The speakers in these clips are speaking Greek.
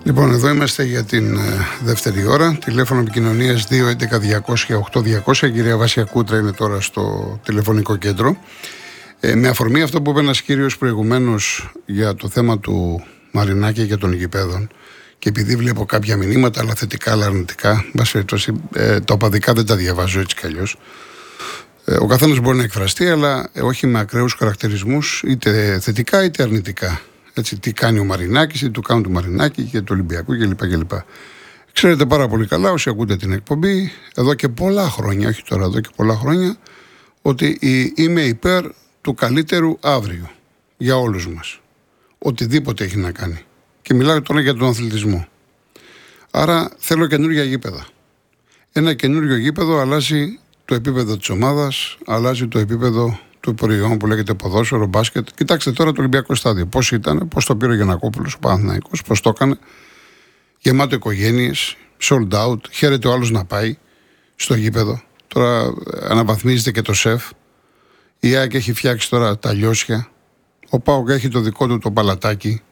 Λοιπόν, εδώ είμαστε για την δεύτερη ώρα. Τηλέφωνο επικοινωνίας 211-200-8200. Η κυρία Βάσια Κούτρα είναι τώρα στο τηλεφωνικό κέντρο. Με αφορμή αυτό που είπε ένας κύριος προηγουμένως για το θέμα του Μαρινάκη και των γηπέδων, και επειδή βλέπω κάποια μηνύματα, αλλά θετικά, αλλά αρνητικά, τα οπαδικά δεν τα διαβάζω έτσι κι αλλιώς. Ο καθένας μπορεί να εκφραστεί, αλλά όχι με ακραίους χαρακτηρισμούς, είτε θετικά είτε αρνητικά. Έτσι, τι κάνει ο Μαρινάκης, τι του κάνουν του Μαρινάκη και του Ολυμπιακού κλπ. Ξέρετε πάρα πολύ καλά, όσοι ακούτε την εκπομπή, εδώ και πολλά χρόνια, όχι τώρα, εδώ και πολλά χρόνια, ότι είμαι υπέρ του καλύτερου αύριο για όλους μας. Οτιδήποτε έχει να κάνει. Και μιλάω τώρα για τον αθλητισμό. Άρα θέλω καινούργια γήπεδα. Ένα καινούργιο γήπεδο αλλάζει το επίπεδο της ομάδας, αλλάζει το επίπεδο του προϊόντου που λέγεται ποδόσφαιρο, μπάσκετ. Κοιτάξτε τώρα το Ολυμπιακό στάδιο. Πώς ήταν, πώς το πήρε ο Γιαννακόπουλος, ο Παναθηναϊκός, πώς το έκανε. Γεμάτο οικογένειες, sold out. Χαίρεται ο άλλος να πάει στο γήπεδο. Τώρα αναβαθμίζεται και το ΣΕΦ. Η ΑΕΚ έχει φτιάξει τώρα τα λιώσια. Ο ΠΑΟΚ έχει το δικό του το παλατάκι.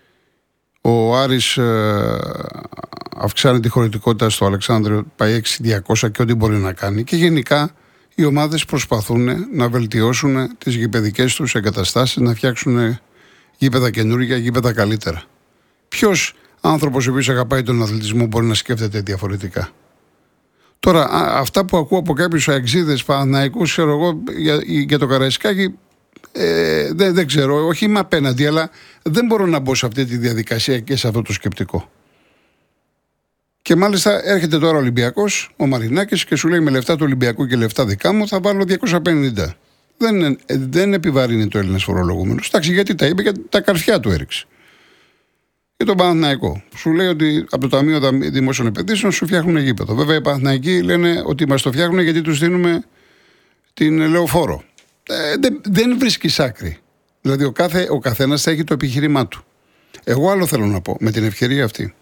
Ο Άρης αυξάνει τη χωρητικότητα στο Αλεξάνδριο, πάει 6.200 και ό,τι μπορεί να κάνει. Και γενικά οι ομάδες προσπαθούν να βελτιώσουν τις γηπεδικές τους εγκαταστάσεις, να φτιάξουν γήπεδα καινούργια, γήπεδα καλύτερα. Ποιος άνθρωπος ο οποίος αγαπάει τον αθλητισμό μπορεί να σκέφτεται διαφορετικά? Τώρα, αυτά που ακούω από κάποιους αεξίδες Παναθηναϊκούς, ξέρω εγώ, για το Καραϊσκάκι, δεν ξέρω, όχι είμαι απέναντι, αλλά δεν μπορώ να μπω σε αυτή τη διαδικασία και σε αυτό το σκεπτικό. Και μάλιστα έρχεται τώρα ο Ολυμπιακός, ο Μαρινάκης, και σου λέει με λεφτά του Ολυμπιακού και λεφτά δικά μου θα βάλω 250. Δεν επιβαρύνει το Έλληνας φορολογούμενος. Εντάξει, γιατί τα είπε και τα καρφιά του έριξε. Και τον Παναθηναϊκό, σου λέει ότι από το Ταμείο Δημόσιων Επενδύσεων σου φτιάχνουν γήπεδο. Βέβαια οι Παναθηναϊκοί λένε ότι μας το φτιάχνουν γιατί τους δίνουμε την λεωφόρο. Δεν βρίσκεις άκρη. Δηλαδή ο καθένας θα έχει το επιχείρημά του. Εγώ άλλο θέλω να πω με την ευκαιρία αυτή.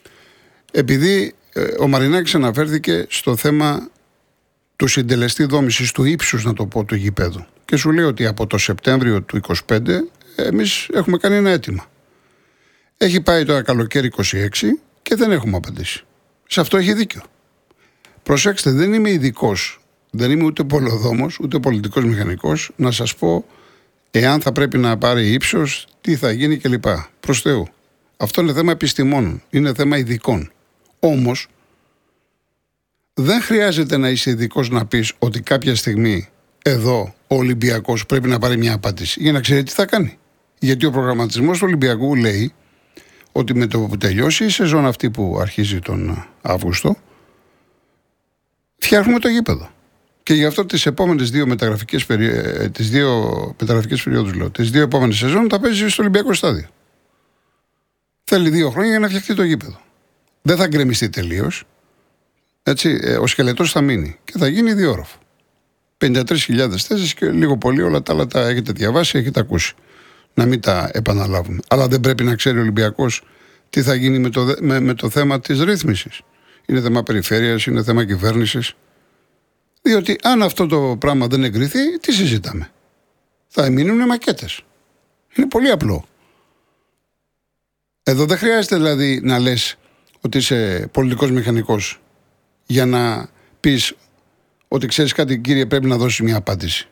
Επειδή ο Μαρινάκης αναφέρθηκε στο θέμα του συντελεστή δόμησης, του ύψους να το πω, του γηπέδου, και σου λέει ότι από το Σεπτέμβριο του 25 εμείς έχουμε κάνει ένα αίτημα. Έχει πάει το καλοκαίρι 26 και δεν έχουμε απαντήσει. Σε αυτό έχει δίκιο. Προσέξτε, δεν είμαι ειδικός, δεν είμαι ούτε πολεοδόμος, ούτε πολιτικός μηχανικός, να σας πω εάν θα πρέπει να πάρει ύψος, τι θα γίνει κλπ. Προς Θεού. Αυτό είναι θέμα επιστημόνων, είναι θέμα ειδικών. Όμως, δεν χρειάζεται να είσαι ειδικός να πεις ότι κάποια στιγμή εδώ ο Ολυμπιακός πρέπει να πάρει μια απάντηση για να ξέρει τι θα κάνει. Γιατί ο προγραμματισμός του Ολυμπιακού λέει ότι με το που τελειώσει η σεζόν αυτή που αρχίζει τον Αύγουστο, φτιάχνουμε το γήπεδο. Και γι' αυτό τις επόμενες δύο μεταγραφικές περιόδους, λέω, τις δύο επόμενες σεζόν θα παίζει στο Ολυμπιακό στάδιο. Θέλει 2 χρόνια για να φτιαχτεί το γήπεδο. Δεν θα γκρεμιστεί τελείως. Έτσι, ο σκελετός θα μείνει και θα γίνει διόροφο. 53.000 θέσεις και λίγο πολύ όλα τα άλλα τα έχετε διαβάσει, έχετε ακούσει. Να μην τα επαναλάβουμε. Αλλά δεν πρέπει να ξέρει ο Ολυμπιακός τι θα γίνει με το θέμα της ρύθμισης. Είναι θέμα περιφέρειας, είναι θέμα κυβέρνησης. Διότι αν αυτό το πράγμα δεν εγκριθεί, τι συζητάμε? Θα μείνουν μακέτες. Είναι πολύ απλό. Εδώ δεν χρειάζεται δηλαδή να λες ότι είσαι πολιτικός μηχανικός για να πεις ότι ξέρεις κάτι, κύριε, πρέπει να δώσεις μια απάντηση.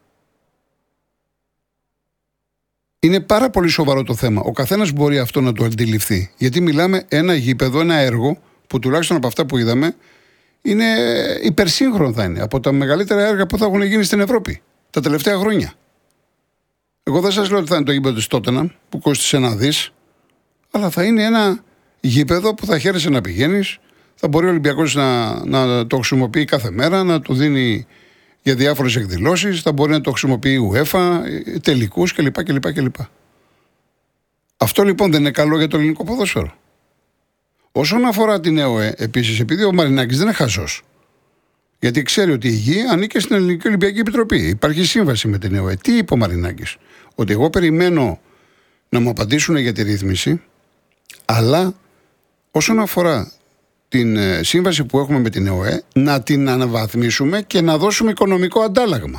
Είναι πάρα πολύ σοβαρό το θέμα. Ο καθένας μπορεί αυτό να το αντιληφθεί. Γιατί μιλάμε ένα γήπεδο, ένα έργο που τουλάχιστον από αυτά που είδαμε είναι υπερσύγχρονο, θα είναι από τα μεγαλύτερα έργα που θα έχουν γίνει στην Ευρώπη τα τελευταία χρόνια. Εγώ δεν σας λέω ότι θα είναι το γήπεδο της Τότεναμ που κόστησε 1 δις, αλλά θα είναι ένα γήπεδο που θα χαίρεσαι να πηγαίνεις, θα μπορεί ο Ολυμπιακός να το χρησιμοποιεί κάθε μέρα, να το δίνει για διάφορες εκδηλώσεις, θα μπορεί να το χρησιμοποιεί η UEFA, τελικούς κλπ. Αυτό λοιπόν δεν είναι καλό για το ελληνικό ποδόσφαιρο. Όσον αφορά την ΕΟΕ, επίσης, επειδή ο Μαρινάκης δεν είναι χαζός, γιατί ξέρει ότι η γη ανήκει στην Ελληνική Ολυμπιακή Επιτροπή. Υπάρχει σύμβαση με την ΕΟΕ. Τι είπε ο Μαρινάκης? Ότι εγώ περιμένω να μου απαντήσουν για τη ρύθμιση, αλλά όσον αφορά την σύμβαση που έχουμε με την ΕΟΕ, να την αναβαθμίσουμε και να δώσουμε οικονομικό αντάλλαγμα.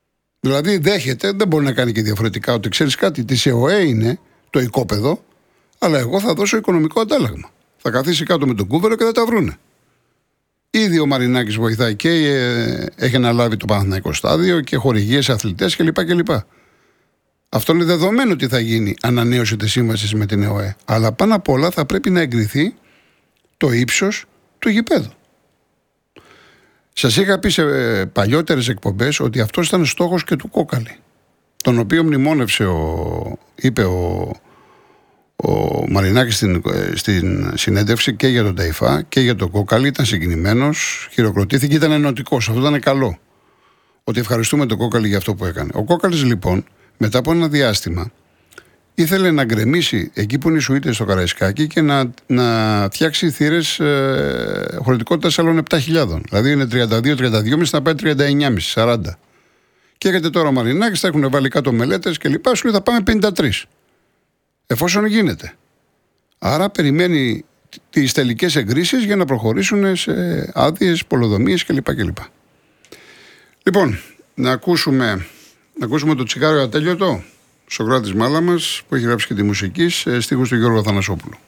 Δηλαδή δέχεται, δεν μπορεί να κάνει και διαφορετικά, ότι ξέρεις κάτι, της ΕΟΕ είναι το οικόπεδο, Αλλά εγώ θα δώσω οικονομικό αντάλλαγμα. Θα καθίσει κάτω με τον κούβερο και θα τα βρούνε. Ήδη ο Μαρινάκης βοηθάει και έχει αναλάβει το Παναθηναϊκό στάδιο και χορηγίες σε αθλητές κλπ. Αυτό είναι δεδομένο ότι θα γίνει ανανέωση της σύμβασης με την ΕΟΕ. Αλλά πάνω απ' όλα θα πρέπει να εγκριθεί το ύψος του γηπέδου. Σας είχα πει σε παλιότερες εκπομπές ότι αυτός ήταν στόχος και του Κόκαλη, τον οποίο μνημόνευσε είπε ο Μαρινάκης στην συνέντευξη και για τον Ταϊφά και για τον Κόκαλη. Ήταν συγκινημένος, χειροκροτήθηκε, ήταν ενωτικός. Αυτό ήταν καλό. Ότι ευχαριστούμε τον Κόκαλη για αυτό που έκανε. Ο Κόκαλης λοιπόν, μετά από ένα διάστημα, ήθελε να γκρεμίσει εκεί που είναι οι Σουίτες στο Καραϊσκάκι και να φτιάξει θύρες χωρητικότητας άλλων 7.000. Δηλαδή είναι 32-32,5 να πάει 39,5-40. Και έρχεται τώρα ο Μαρινάκης, θα έχουν βάλει κάτω μελέτες και λοιπά, σου λέει θα πάμε 53. Εφόσον γίνεται. Άρα περιμένει τις τελικές εγκρίσεις για να προχωρήσουν σε άδειες, πολεοδομίες κλπ. Λοιπόν, να ακούσουμε το τσιγάρο ατέλειωτο, Σοκράτης Μάλαμας, που έχει γράψει και τη μουσική, στίχους του Γιώργου Αθανασόπουλου.